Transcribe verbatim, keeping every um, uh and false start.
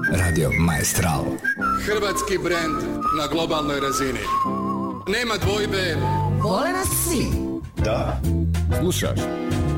Radio Maestral. Hrvatski brend na globalnoj razini. Nema dvojbe. Vole nas svi. Da. Slušaš